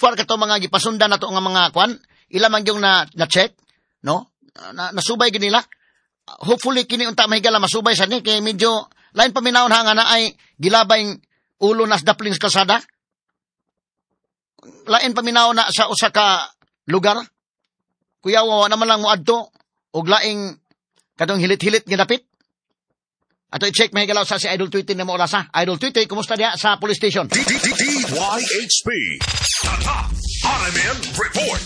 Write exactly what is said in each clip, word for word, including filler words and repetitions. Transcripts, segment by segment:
far kato mga gipasundan nato nga mga kwan, ila man yung na, na check, no? Na, nasubay gid nila. Hopefully kini unta mahigala masubay sa ni kay medyo lain paminawon ha nga na ay gilabay ulo nas dapling sa kalsada. Lain paminaw na sa usa ka lugar. Kuya wa naman lang mo adto og laing kadong hilit-hilit nga dapit. Ato i-check mahigalaw sa si Idol Tweety na mo orasa. Idol Tweety, kumusta diya sa police station? D Y H P Tatak R M N Report.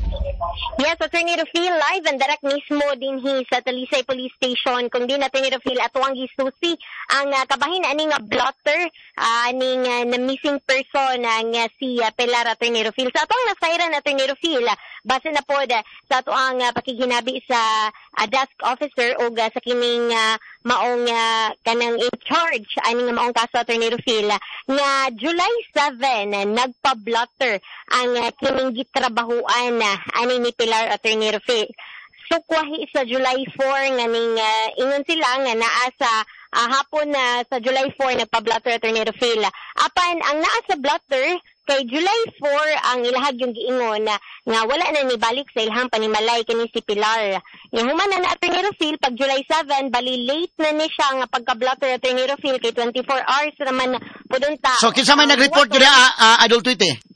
Yes, Attorney Rufil, live and direct mismo din hi sa Talisay Police Station. Kung di Attorney Rufil at tuwang gisusi ang uh, kabahin aning uh, blotter, uh, aning uh, na missing person ang uh, si uh, Pilar Attorney Rufil. Sa atong nasairan Attorney Rufil, uh, base na po uh, sa atoang uh, pakiginabi sa uh, desk officer o uh, sa kining uh, maong uh, kanang in charge aning uh, maong kaso Attorney Rufil uh, nga July seventh uh, nagpa-blotter ang uh, kining gitrabahuan uh, aning ni Pilar Attorney Rufil. So kwahi sa July fourth nga ning uh, ingon sila nga naa sa uh, hapon na uh, sa July fourth nagpa-blotter Attorney Rufil. Apan ang naa sa blotter kay July fourth ang ilahag yung giingon na nga wala na ni balik sa ilhang panimalay kini si Pilar. Nga human na na Attorney Rufil pag July seventh bali late na ni siya nga pagka-blotter Attorney Rufil kay twenty-four hours naman pudunta. So kinsa may uh, nag-report dira uh, uh, Idol Tweety?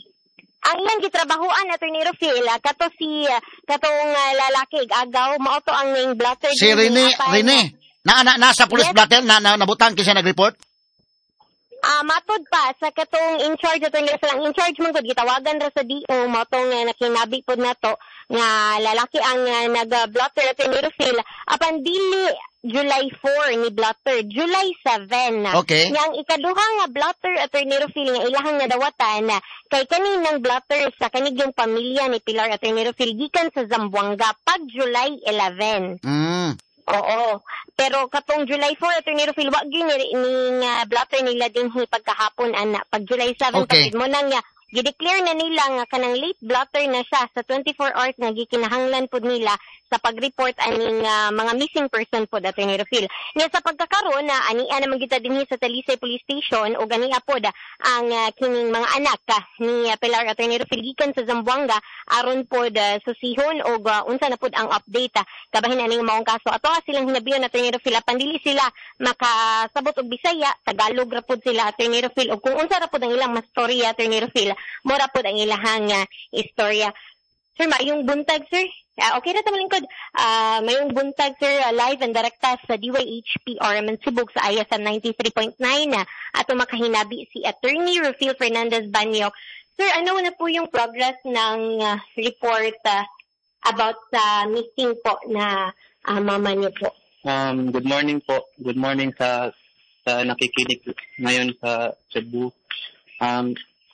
Ang ilang gitrabahuan Attorney Rufil kato si uh, katong uh, lalaki agaw mao to ang ning blotter si Rene Rene na na nasa police yes. blotter na, na nabutang kinsa nag-report. Ah, uh, matod pa sa katong in charge Attorney Rufil ang in charge man gud gitawagan ra sa D O mao tong uh, nakinabi pod nato nga lalaki ang uh, nag-blotter Attorney Rufil apan dili July fourth ni blotter, July seventh. Okay. Yang ikaduha nga blotter Attorney Rufil nga ilahang nadawatan kay kaninang blotter sa kanig yung pamilya ni Pilar Attorney Rufil gikan sa Zamboanga pag July eleventh. Mm. Oo. Pero katong July fourth Attorney Rufil wa gyud ni ning uh, blotter nila dinhi pagkahapon ana pag July seventh okay. pagid mo nang nga gideclare na nila nga kanang late blotter na siya sa twenty-four hours nga gikinahanglan pod nila sa pag-report aning uh, mga missing person pod Attorney Rufil. Nga sa pagkakaroon na uh, ania naman kita dinhi sa Talisay Police Station o ganiya pod uh, ang uh, kining mga anak uh, ni uh, Pilar Attorney Rufil gikan sa Zamboanga aron pod uh, susihon o uh, unsa na pod ang update uh, kabahin aning maong kaso. Ato silang hinabiyon Attorney Rufil apan dili sila makasabot og Bisaya, Tagalog ra pod sila Attorney Rufil o kung unsa ra pod ang ilang mastorya Attorney Rufil, mora pod ang ilahang uh, istorya. Sir, mayong buntag, sir. Uh, okay na tamalingkod. Uh, mayong buntag, sir, uh, live and direkta sa D Y H P R M N Subog sa I S M ninety-three point nine uh, at makahinabi si Attorney Rufil Fernandez Banyo. Sir, ano na po yung progress ng uh, report uh, about sa uh, missing po na uh, mama niyo po? Um, good morning po. Good morning sa sa nakikinig ngayon sa Cebu. Um,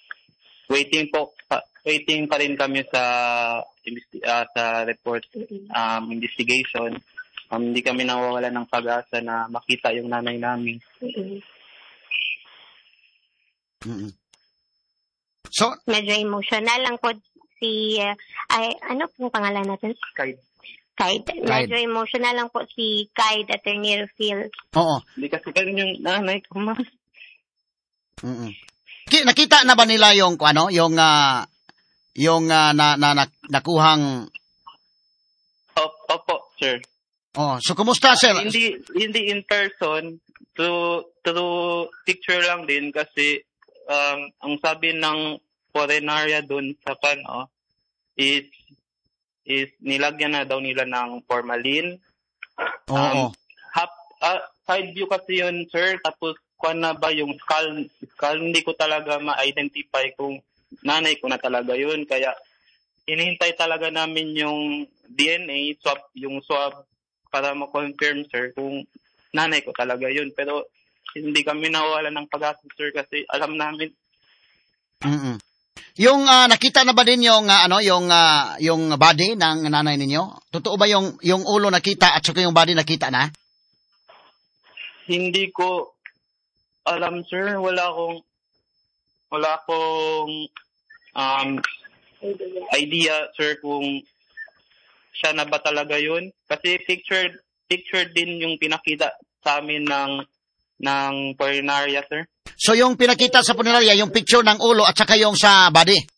waiting po pa, waiting pa rin kami sa uh, sa report um, investigation. Um, hindi kami nawawala ng pag-asa na makita yung nanay namin. Mm-hmm. Mm-hmm. So, medyo emotional lang po si uh, ay ano pong pangalan natin? Kaid. Kaid. Medyo emotional lang po si Kaid Attorney Rufil. Oo. Hindi kasi ganun yung nanay ko, ma. Mm-hmm. Nakita na ba nila yung ano, yung uh, yung uh, na, na, na nakuhang Opo, sir. Oh, so kumusta sir? Uh, hindi hindi in person, to through picture lang din kasi um ang sabi ng foreigneria doon sa kano is is nilagyan na daw nila ng formalin. Oo. Um, half, uh, side view kasi yun, sir, tapos kung na ba yung skull, skull, hindi ko talaga ma-identify kung nanay ko na talaga yun. Kaya, hinihintay talaga namin yung D N A swab, yung swab, para ma-confirm, sir, kung nanay ko talaga yun. Pero, hindi kami nawala ng pag-asa, sir, kasi alam namin. Mm-mm. Yung uh, nakita na ba din yung uh, ano yung uh, yung body ng nanay ninyo? Totoo ba yung yung ulo nakita at saka yung body nakita na? Hindi ko alam, sir. Wala akong wala akong um, idea, sir, kung siya na ba talaga yun. Kasi picture picture din yung pinakita sa amin ng ng Fornaria, sir. So yung pinakita sa Fornaria, yung picture ng ulo at saka yung sa body?